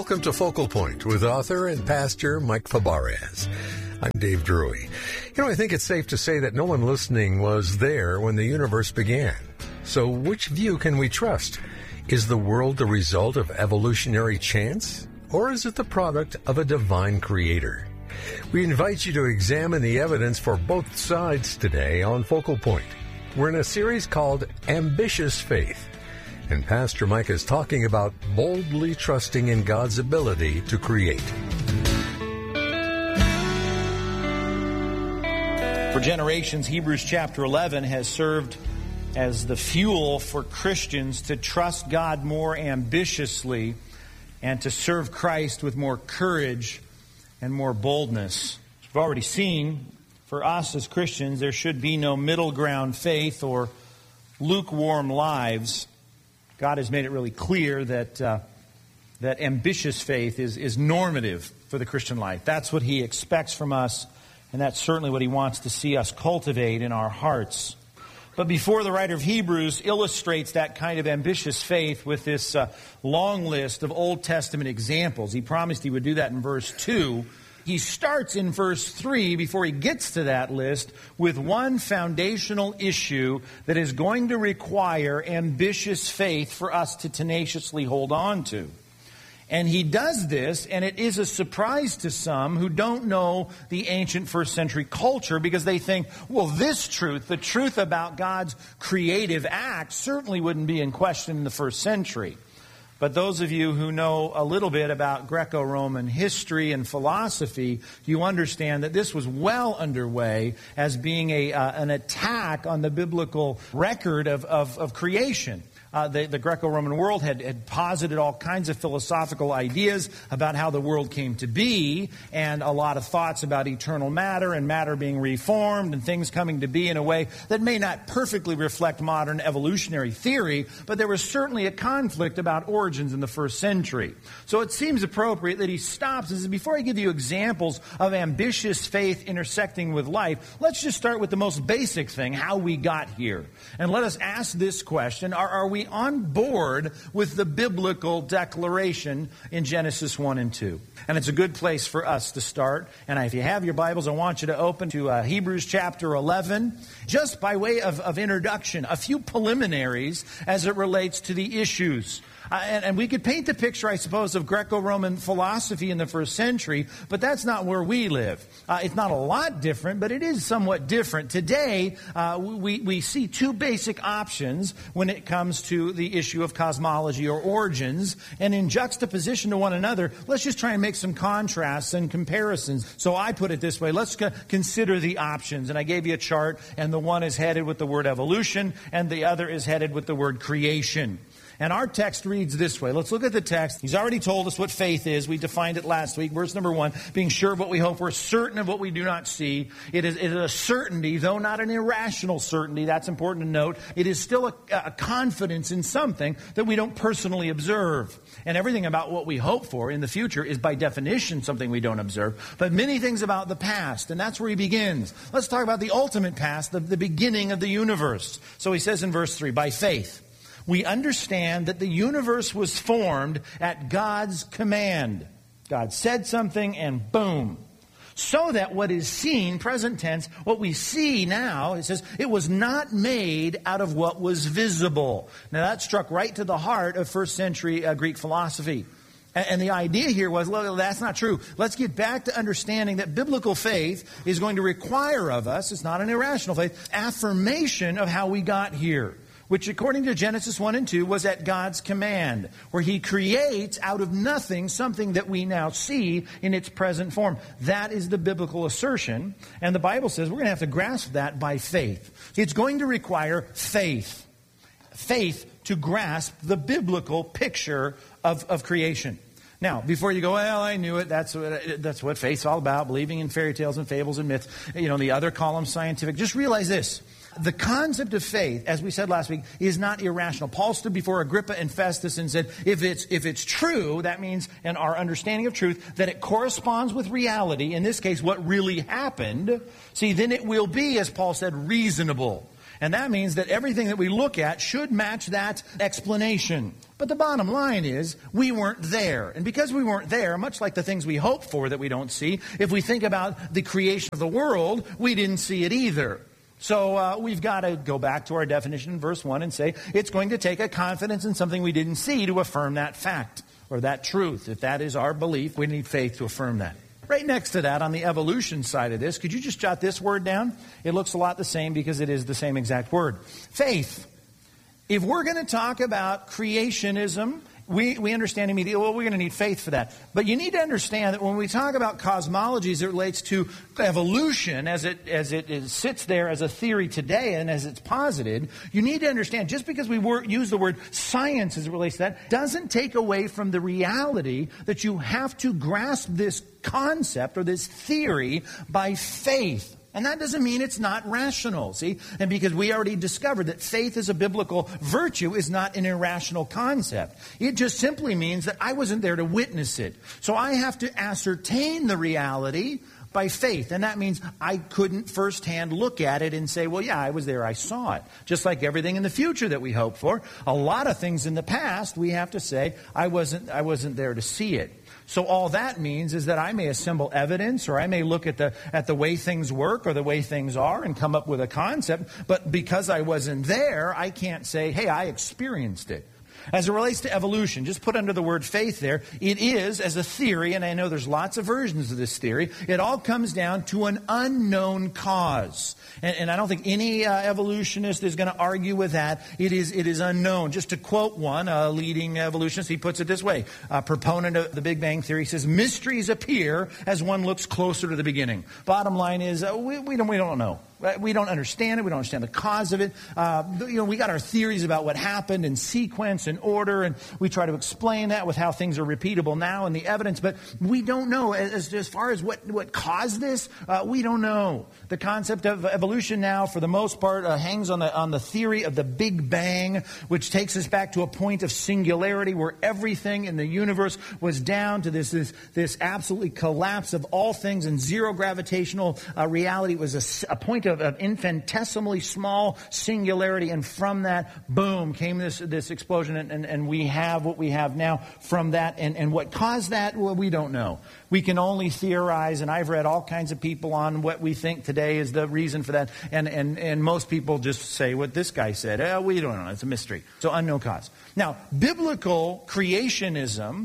Welcome to Focal Point with author and pastor Mike Fabarez. I'm Dave Drury. I think it's safe to say that no one listening was there when the universe began. So which view can we trust? Is the world the result of evolutionary chance? Or is it the product of a divine creator? We invite you to examine the evidence for both sides today on Focal Point. We're in a series called Ambitious Faith. And Pastor Mike is talking about boldly trusting in God's ability to create. For generations, Hebrews chapter 11 has served as the fuel for Christians to trust God more ambitiously and to serve Christ with more courage and more boldness. We've already seen, for us as Christians, there should be no middle ground faith or lukewarm lives. God has made it really clear that ambitious faith is normative for the Christian life. That's what He expects from us, and that's certainly what He wants to see us cultivate in our hearts. But before the writer of Hebrews illustrates that kind of ambitious faith with this long list of Old Testament examples, he promised he would do that in verse 2. He starts in verse 3, before he gets to that list, with one foundational issue that is going to require ambitious faith for us to tenaciously hold on to. And he does this, and it is a surprise to some who don't know the ancient first century culture, because they think, well, this truth, the truth about God's creative act, certainly wouldn't be in question in the first century. But those of you who know a little bit about Greco-Roman history and philosophy, you understand that this was well underway as being an attack on the biblical record of creation. The Greco-Roman world had posited all kinds of philosophical ideas about how the world came to be, and a lot of thoughts about eternal matter and matter being reformed and things coming to be in a way that may not perfectly reflect modern evolutionary theory, but there was certainly a conflict about origins in the first century. So it seems appropriate that he stops and says, before I give you examples of ambitious faith intersecting with life, let's just start with the most basic thing, how we got here. And let us ask this question, are we on board with the biblical declaration in Genesis 1 and 2? And it's a good place for us to start. And if you have your Bibles, I want you to open to Hebrews chapter 11. Just by way of introduction, a few preliminaries as it relates to the issues. And we could paint the picture, I suppose, of Greco-Roman philosophy in the first century, but that's not where we live. It's not a lot different, but it is somewhat different. Today, we see two basic options when it comes to the issue of cosmology or origins, and in juxtaposition to one another, let's just try and make some contrasts and comparisons. So I put it this way, let's consider the options, and I gave you a chart, and the one is headed with the word evolution, and the other is headed with the word creation. And our text reads this way. Let's look at the text. He's already told us what faith is. We defined it last week. Verse number 1, being sure of what we hope for, certain of what we do not see. It is a certainty, though not an irrational certainty. That's important to note. It is still a confidence in something that we don't personally observe. And everything about what we hope for in the future is by definition something we don't observe. But many things about the past, and that's where he begins. Let's talk about the ultimate past, the beginning of the universe. So he says in verse 3, by faith, we understand that the universe was formed at God's command. God said something and boom. So that what is seen, present tense, what we see now, it says, it was not made out of what was visible. Now that struck right to the heart of first century Greek philosophy. And the idea here was, well, that's not true. Let's get back to understanding that biblical faith is going to require of us, it's not an irrational faith, affirmation of how we got here, which according to Genesis 1 and 2 was at God's command, where He creates out of nothing something that we now see in its present form. That is the biblical assertion, and the Bible says we're going to have to grasp that by faith. It's going to require faith. Faith to grasp the biblical picture of creation. Now, before you go, well, I knew it, that's what faith's all about, believing in fairy tales and fables and myths, the other column scientific. Just realize this. The concept of faith, as we said last week, is not irrational. Paul stood before Agrippa and Festus and said, if it's true, that means, in our understanding of truth, that it corresponds with reality, in this case, what really happened, see, then it will be, as Paul said, reasonable. And that means that everything that we look at should match that explanation. But the bottom line is, we weren't there. And because we weren't there, much like the things we hope for that we don't see, if we think about the creation of the world, we didn't see it either. So we've got to go back to our definition in verse 1 and say it's going to take a confidence in something we didn't see to affirm that fact or that truth. If that is our belief, we need faith to affirm that. Right next to that, on the evolution side of this, could you just jot this word down? It looks a lot the same because it is the same exact word. Faith. If we're going to talk about creationism, we understand immediately, well, we're going to need faith for that. But you need to understand that when we talk about cosmology as it relates to evolution, as it sits there as a theory today and as it's posited, you need to understand just because we use the word science as it relates to that doesn't take away from the reality that you have to grasp this concept or this theory by faith. And that doesn't mean it's not rational, see? And because we already discovered that faith as a biblical virtue is not an irrational concept. It just simply means that I wasn't there to witness it. So I have to ascertain the reality by faith. And that means I couldn't firsthand look at it and say, well, yeah, I was there, I saw it. Just like everything in the future that we hope for. A lot of things in the past, we have to say, I wasn't there to see it. So all that means is that I may assemble evidence, or I may look at the way things work or the way things are and come up with a concept, but because I wasn't there, I can't say, hey, I experienced it. As it relates to evolution, just put under the word faith there, it is, as a theory, and I know there's lots of versions of this theory, it all comes down to an unknown cause. And I don't think any evolutionist is going to argue with that. It is unknown. Just to quote one, a leading evolutionist, he puts it this way. A proponent of the Big Bang Theory says, mysteries appear as one looks closer to the beginning. Bottom line is, we don't know. We don't understand it. We don't understand the cause of it. We got our theories about what happened in sequence and order, and we try to explain that with how things are repeatable now and the evidence. But we don't know as far as what caused this. We don't know. The concept of evolution now, for the most part, hangs on the theory of the Big Bang, which takes us back to a point of singularity where everything in the universe was down to this absolutely collapse of all things and zero gravitational reality. It was a point of infinitesimally small singularity, and from that, boom, came this explosion, and we have what we have now from that. And what caused that, well, we don't know. We can only theorize, and I've read all kinds of people on what we think today is the reason for that, and most people just say what this guy said. We don't know. It's a mystery. So unknown cause. Now, biblical creationism,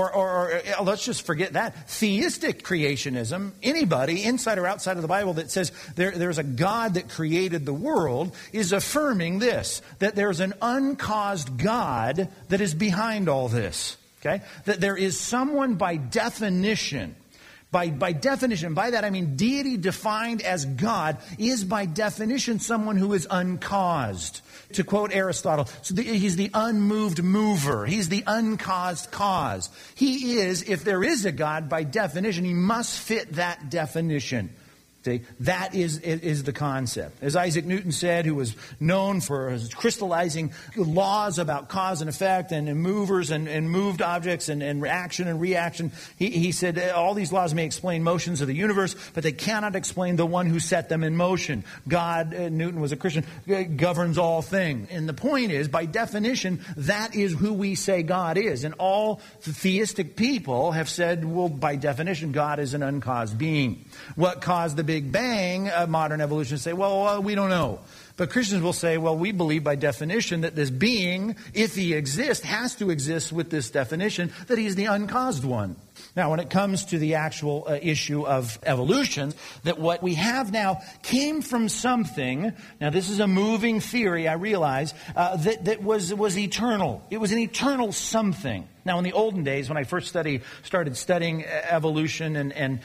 or let's just forget that, theistic creationism, anybody inside or outside of the Bible that says there's a God that created the world is affirming this, that there's an uncaused God that is behind all this. Okay? That there is someone by definition, by that I mean deity defined as God, is by definition someone who is uncaused. To quote Aristotle, he's the unmoved mover. He's the uncaused cause. He is, if there is a God, by definition, he must fit that definition. See, that is the concept. As Isaac Newton said, who was known for his crystallizing laws about cause and effect and movers and moved objects and action and reaction, he said all these laws may explain motions of the universe, but they cannot explain the one who set them in motion. God, Newton was a Christian, governs all things. And the point is, by definition, that is who we say God is. And all theistic people have said, well, by definition, God is an uncaused being. What caused the Big Bang? Modern evolutionists say, well, we don't know. But Christians will say, well, we believe by definition that this being, if he exists, has to exist with this definition, that he's the uncaused one. Now, when it comes to the actual issue of evolution, that what we have now came from something. Now, this is a moving theory, I realize, that was eternal. It was an eternal something. Now, in the olden days, when I first started studying evolution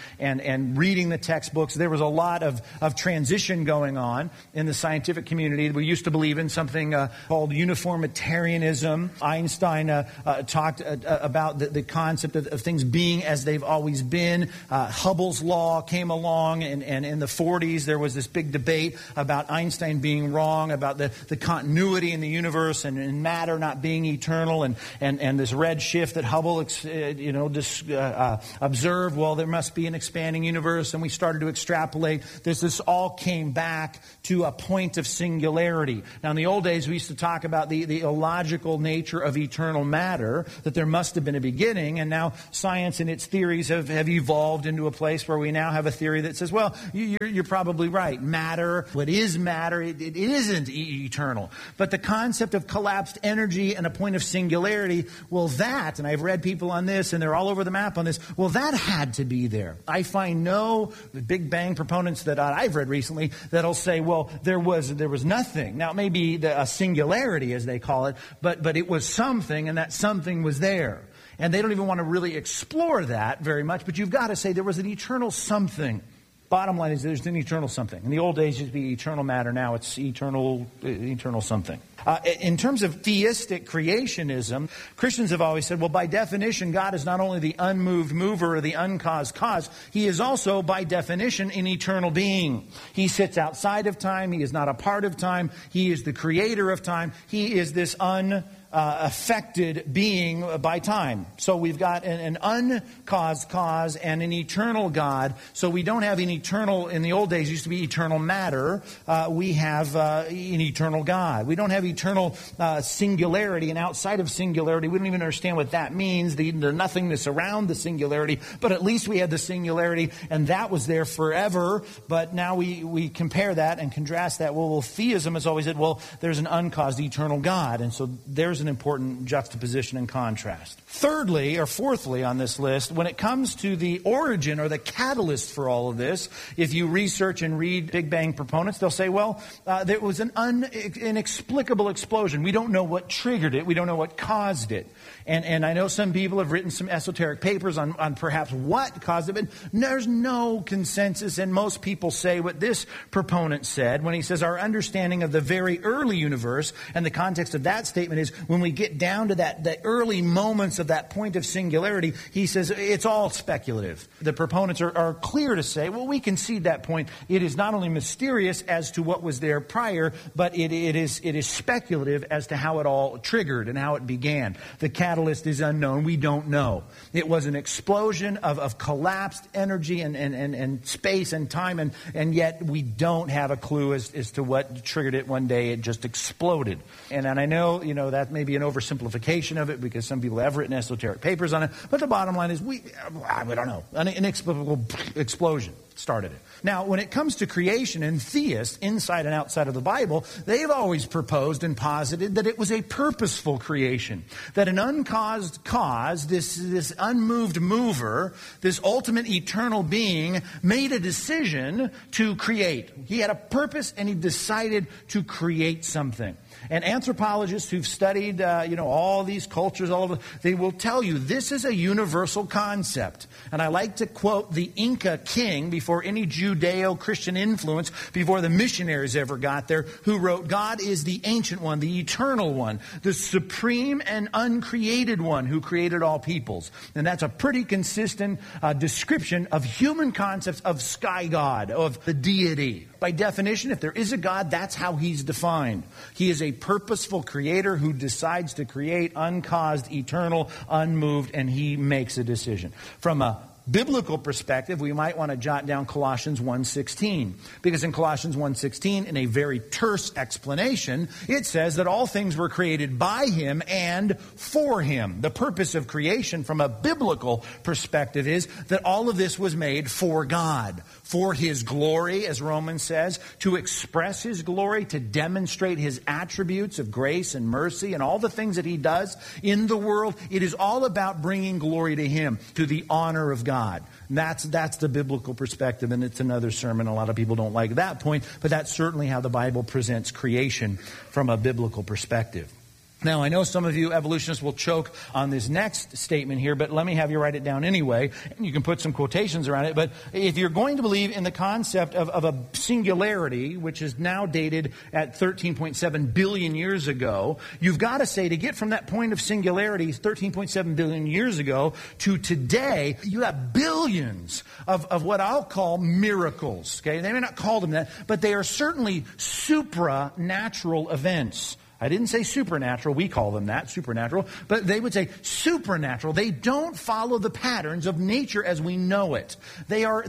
and reading the textbooks, there was a lot of transition going on in the scientific community. We used to believe in something called uniformitarianism. Einstein talked about the concept of things being as they've always been. Hubble's law came along, and in the 40s, there was this big debate about Einstein being wrong, about the continuity in the universe and matter not being eternal, and this red shift that Hubble observed. Well, there must be an expanding universe, and we started to extrapolate. This all came back to a point of singularity. Now, in the old days, we used to talk about the illogical nature of eternal matter, that there must have been a beginning, and now science and its theories have evolved into a place where we now have a theory that says, well, you're probably right. Matter, what is matter, it isn't eternal. But the concept of collapsed energy and a point of singularity, well, that, and I've read people on this, and they're all over the map on this, well, that had to be there. I find no Big Bang proponents that I've read recently that'll say, well, there was nothing. Now, it may be a singularity, as they call it, but it was something, and that something was there. And they don't even want to really explore that very much, but you've got to say there was an eternal something. Bottom line is there's an eternal something. In the old days, it used to be eternal matter. Now it's eternal something. In terms of theistic creationism, Christians have always said, well, by definition, God is not only the unmoved mover or the uncaused cause, He is also, by definition, an eternal being. He sits outside of time. He is not a part of time. He is the creator of time. He is this affected being by time. So we've got an uncaused cause and an eternal God. So we don't have an eternal, in the old days it used to be eternal matter. We have an eternal God. We don't have eternal singularity, and outside of singularity, we don't even understand what that means, the nothingness around the singularity, but at least we had the singularity, and that was there forever. But now we compare that and contrast that. Well, theism has always said, well, there's an uncaused eternal God, and so there's an important juxtaposition and contrast. Thirdly, or fourthly on this list, when it comes to the origin or the catalyst for all of this, if you research and read Big Bang proponents, they'll say, well, there was an inexplicable explosion. We don't know what triggered it. We don't know what caused it. And I know some people have written some esoteric papers on perhaps what caused it, but there's no consensus, and most people say what this proponent said when he says our understanding of the very early universe, and the context of that statement is when we get down to the early moments of that point of singularity, he says it's all speculative. The proponents are clear to say, well, we concede that point. It is not only mysterious as to what was there prior, but it is speculative as to how it all triggered and how it began. The catalyst is unknown. We don't know. It was an explosion of collapsed energy and space and time, and yet we don't have a clue as to what triggered it. One day it just exploded. And I know, that may be an oversimplification of it because some people have written esoteric papers on it, but the bottom line is we don't know. An inexplicable explosion started it. Now, when it comes to creation and theists, inside and outside of the Bible, they've always proposed and posited that it was a purposeful creation. That an uncaused cause, this unmoved mover, this ultimate eternal being, made a decision to create. He had a purpose and he decided to create something. And anthropologists who've studied, all these cultures, they will tell you this is a universal concept. And I like to quote the Inca king before any Judeo-Christian influence, before the missionaries ever got there, who wrote, God is the ancient one, the eternal one, the supreme and uncreated one who created all peoples. And that's a pretty consistent description of human concepts of sky God, of the deity. By definition, if there is a God, that's how he's defined. He is a purposeful creator who decides to create uncaused, eternal, unmoved, and he makes a decision. From a biblical perspective, we might want to jot down Colossians 1:16, because in Colossians 1:16, in a very terse explanation, it says that all things were created by him and for him. The purpose of creation from a biblical perspective is that all of this was made for God, for his glory, as Romans says, to express his glory, to demonstrate his attributes of grace and mercy and all the things that he does in the world. It is all about bringing glory to him, to the honor of God. That's the biblical perspective, and it's another sermon. A lot of people don't like that point, but that's certainly how the Bible presents creation from a biblical perspective. Now, I know some of you evolutionists will choke on this next statement here, but let me have you write it down anyway. And you can put some quotations around it. But if you're going to believe in the concept of a singularity, which is now dated at 13.7 billion years ago, you've got to say, to get from that point of singularity, 13.7 billion years ago, to today, you have billions of what I'll call miracles. Okay, they may not call them that, but they are certainly supranatural events. I didn't say supernatural. We call them that, supernatural. But they would say supernatural. They don't follow the patterns of nature as we know it. They're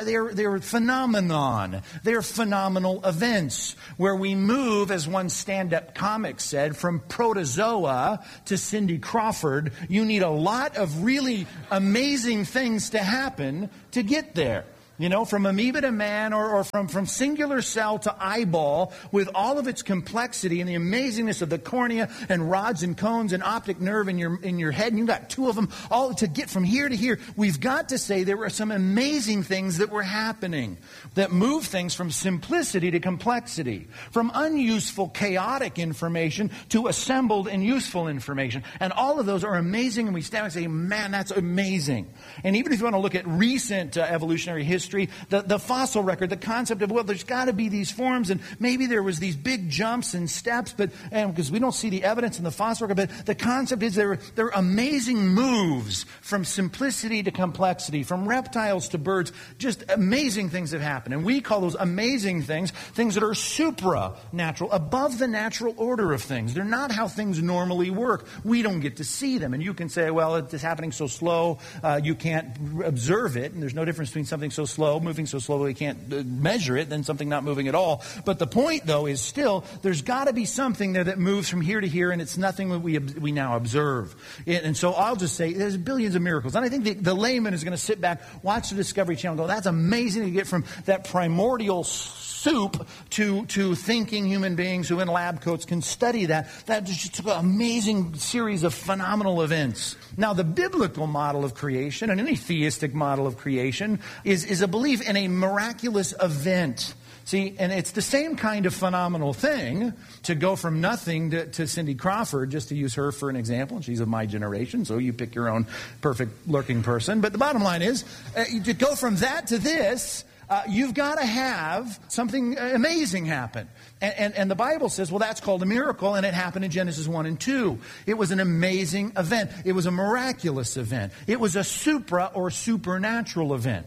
phenomenon. They're phenomenal events where we move, as one stand-up comic said, from protozoa to Cindy Crawford. You need a lot of really amazing things to happen to get there. You know, from amoeba to man, or from singular cell to eyeball, with all of its complexity and the amazingness of the cornea and rods and cones and optic nerve in your head, and you've got two of them, all to get from here to here. We've got to say there were some amazing things that were happening that move things from simplicity to complexity, from unuseful, chaotic information to assembled and useful information. And all of those are amazing, and we stand and say, man, that's amazing. And even if you want to look at recent evolutionary history, the fossil record, the concept of, well, there's got to be these forms, and maybe there was these big jumps and steps, but because we don't see the evidence in the fossil record, but the concept is there are amazing moves from simplicity to complexity, from reptiles to birds. Just amazing things have happened. And we call those amazing things that are supranatural, above the natural order of things. They're not how things normally work. We don't get to see them. And you can say, well, it's happening so slow, you can't observe it, and there's no difference between something so slow, moving so slowly we can't measure it, than something not moving at all. But the point, though, is still there's got to be something there that moves from here to here, and it's nothing that we now observe. And so I'll just say there's billions of miracles. And I think the layman is going to sit back, watch the Discovery Channel, and go, that's amazing to get from that primordial soup to thinking human beings who in lab coats can study that. That just took an amazing series of phenomenal events. Now, the biblical model of creation, and any theistic model of creation, is a belief in a miraculous event. See, and it's the same kind of phenomenal thing to go from nothing to Cindy Crawford, just to use her for an example. She's of my generation, so you pick your own perfect lurking person. But the bottom line is, to go from that to this, you've got to have something amazing happen. And the Bible says, well, that's called a miracle, and it happened in Genesis 1 and 2. It was an amazing event. It was a miraculous event. It was a supra or supernatural event.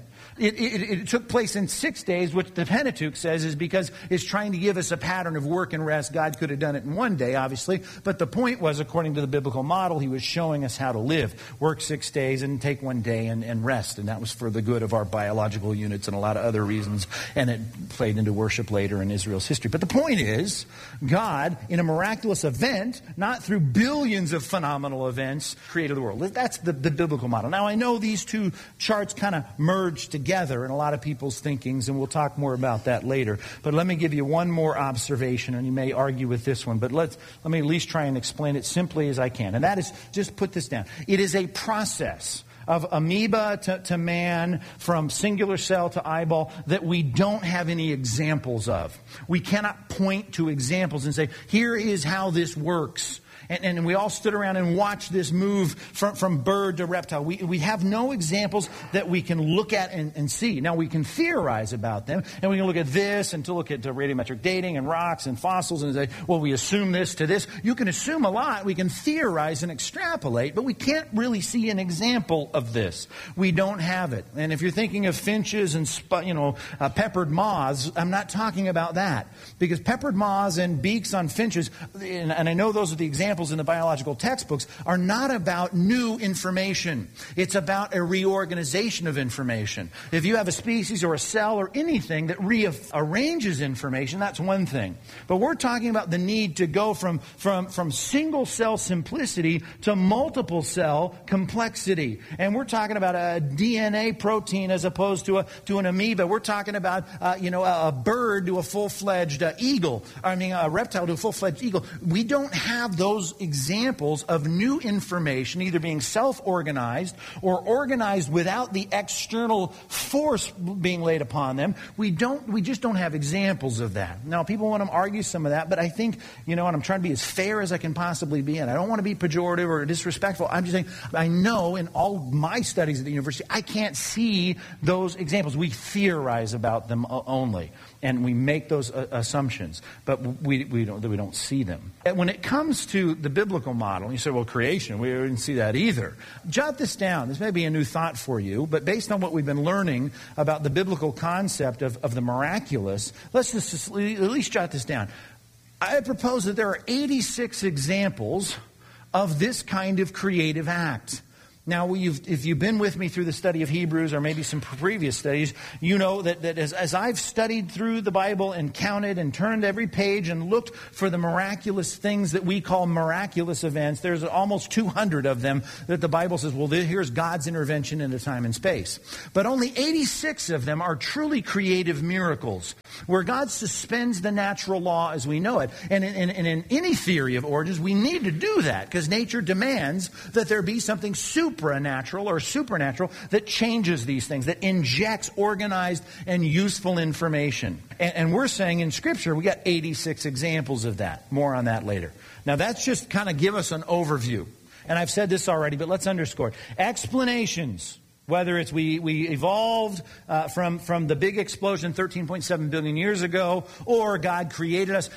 It took place in 6 days, which the Pentateuch says is because it's trying to give us a pattern of work and rest. God could have done it in one day, obviously. But the point was, according to the biblical model, he was showing us how to live. Work 6 days and take 1 day and rest. And that was for the good of our biological units and a lot of other reasons. And it played into worship later in Israel's history. But the point is, God, in a miraculous event, not through billions of phenomenal events, created the world. That's the biblical model. Now, I know these two charts kind of merge together in a lot of people's thinkings, and we'll talk more about that later. But let me give you one more observation, and you may argue with this one, but let me at least try and explain it simply as I can. And that is, just put this down. It is a process of amoeba to man, from singular cell to eyeball, that we don't have any examples of. We cannot point to examples and say, here is how this works. And we all stood around and watched this move from bird to reptile. We have no examples that we can look at and see. Now, we can theorize about them, and we can look at this and to look at radiometric dating and rocks and fossils and say, well, we assume this to this. You can assume a lot. We can theorize and extrapolate, but we can't really see an example of this. We don't have it. And if you're thinking of finches and peppered moths, I'm not talking about that. Because peppered moths and beaks on finches, and I know those are the examples in the biological textbooks, are not about new information. It's about a reorganization of information. If you have a species or a cell or anything that rearranges information, that's one thing. But we're talking about the need to go from single cell simplicity to multiple cell complexity. And we're talking about a DNA protein as opposed to an amoeba. We're talking about a bird to a full-fledged eagle. A reptile to a full-fledged eagle. We don't have those examples of new information either being self-organized or organized without the external force being laid upon them. We just don't have examples of that. Now, people want to argue some of that, but I think, and I'm trying to be as fair as I can possibly be, and I don't want to be pejorative or disrespectful. I'm just saying, I know in all my studies at the university, I can't see those examples. We theorize about them only, and we make those assumptions, but we don't see them. And when it comes to the biblical model, you say, well, creation, we didn't see that either. Jot this down. This may be a new thought for you, but based on what we've been learning about the biblical concept of the miraculous, let's just at least jot this down. I propose that there are 86 examples of this kind of creative act. Now, if you've been with me through the study of Hebrews or maybe some previous studies, you know that as I've studied through the Bible and counted and turned every page and looked for the miraculous things that we call miraculous events, there's almost 200 of them that the Bible says, well, here's God's intervention into time and space. But only 86 of them are truly creative miracles, where God suspends the natural law as we know it. And in any theory of origins, we need to do that because nature demands that there be something supranatural or supernatural that changes these things, that injects organized and useful information. And we're saying in Scripture we got 86 examples of that. More on that later. Now that's just kind of give us an overview. And I've said this already, but let's underscore it. Explanations. Whether it's we evolved from the big explosion 13.7 billion years ago, or God created us,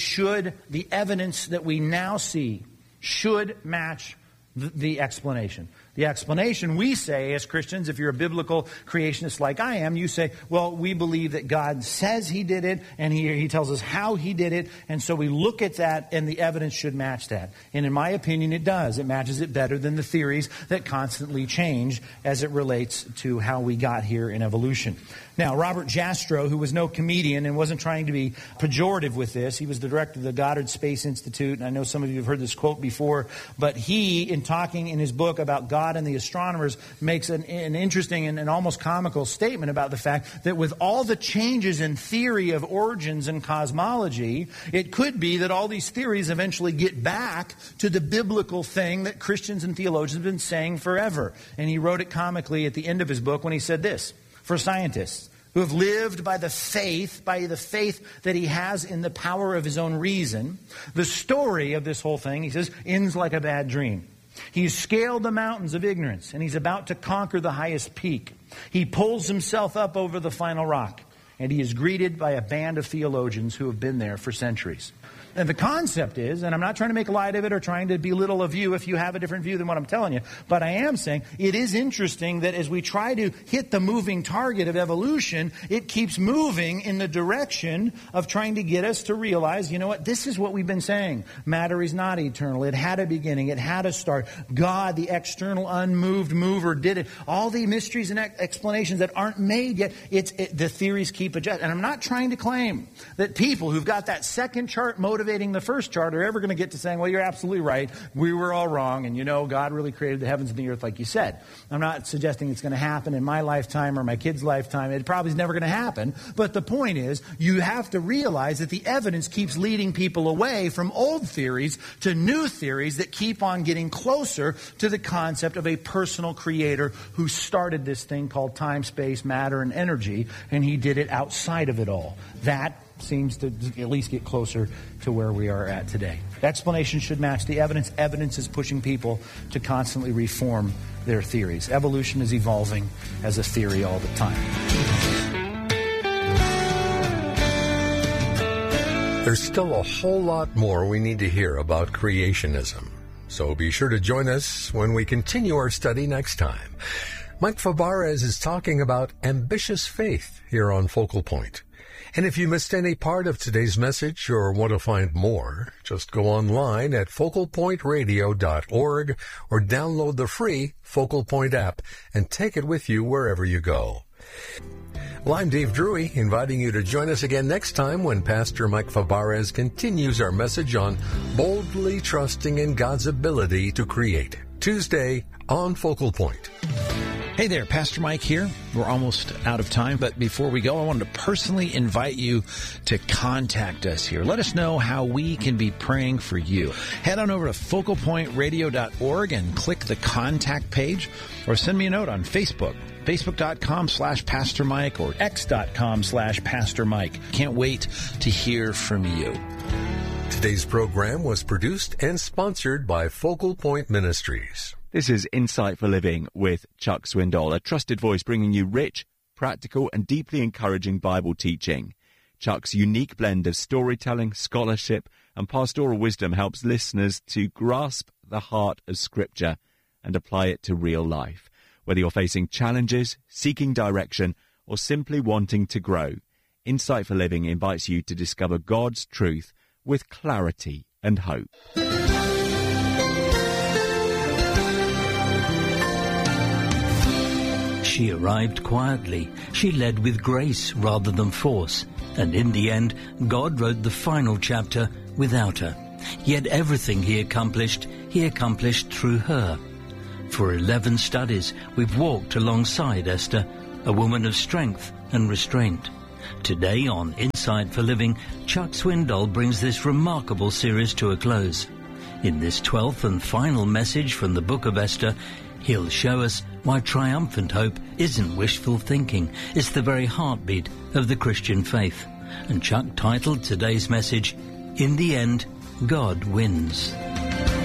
the evidence that we now see should match the explanation. The explanation, we say as Christians, if you're a biblical creationist like I am, you say, well, we believe that God says He did it, and He tells us how He did it, and so we look at that, and the evidence should match that. And in my opinion, it does. It matches it better than the theories that constantly change as it relates to how we got here in evolution. Now, Robert Jastrow, who was no comedian and wasn't trying to be pejorative with this, he was the director of the Goddard Space Institute, and I know some of you have heard this quote before, but he, in talking in his book about God and the astronomers, makes an interesting and almost comical statement about the fact that with all the changes in theory of origins and cosmology, it could be that all these theories eventually get back to the biblical thing that Christians and theologians have been saying forever. And he wrote it comically at the end of his book when he said this: for scientists who have lived by the faith that he has in the power of his own reason, the story of this whole thing, he says, ends like a bad dream. He's scaled the mountains of ignorance, and he's about to conquer the highest peak. He pulls himself up over the final rock, and he is greeted by a band of theologians who have been there for centuries. And the concept is, and I'm not trying to make light of it or trying to belittle a view if you have a different view than what I'm telling you, but I am saying it is interesting that as we try to hit the moving target of evolution, it keeps moving in the direction of trying to get us to realize, you know what, this is what we've been saying. Matter is not eternal. It had a beginning. It had a start. God, the external unmoved mover, did it. All the mysteries and explanations that aren't made yet, the theories keep adjusting. And I'm not trying to claim that people who've got that second chart motivating the first chart are ever going to get to saying, well, you're absolutely right, we were all wrong, and you know, God really created the heavens and the earth like you said. I'm not suggesting it's going to happen in my lifetime or my kid's lifetime. It probably is never going to happen. But the point is, you have to realize that the evidence keeps leading people away from old theories to new theories that keep on getting closer to the concept of a personal creator who started this thing called time, space, matter, and energy, and he did it outside of it all. That seems to at least get closer to where we are at today. The explanation should match the evidence. Evidence is pushing people to constantly reform their theories. Evolution is evolving as a theory all the time. There's still a whole lot more we need to hear about creationism. So be sure to join us when we continue our study next time. Mike Fabarez is talking about ambitious faith here on Focal Point. And if you missed any part of today's message or want to find more, just go online at focalpointradio.org or download the free Focal Point app and take it with you wherever you go. Well, I'm Dave Drury, inviting you to join us again next time when Pastor Mike Fabarez continues our message on boldly trusting in God's ability to create. Tuesday on Focal Point. Hey there, Pastor Mike here. We're almost out of time, but before we go, I wanted to personally invite you to contact us here. Let us know how we can be praying for you. Head on over to focalpointradio.org and click the contact page, or send me a note on Facebook, facebook.com/Pastor Mike or x.com/Pastor Mike. Can't wait to hear from you. Today's program was produced and sponsored by Focal Point Ministries. This is Insight for Living with Chuck Swindoll, a trusted voice bringing you rich, practical, and deeply encouraging Bible teaching. Chuck's unique blend of storytelling, scholarship, and pastoral wisdom helps listeners to grasp the heart of Scripture and apply it to real life. Whether you're facing challenges, seeking direction, or simply wanting to grow, Insight for Living invites you to discover God's truth with clarity and hope. She arrived quietly. She led with grace rather than force. And in the end, God wrote the final chapter without her. Yet everything he accomplished through her. For 11 studies, we've walked alongside Esther, a woman of strength and restraint. Today on Insight for Living, Chuck Swindoll brings this remarkable series to a close. In this 12th and final message from the book of Esther, he'll show us why triumphant hope isn't wishful thinking. It's the very heartbeat of the Christian faith. And Chuck titled today's message, In the End, God Wins.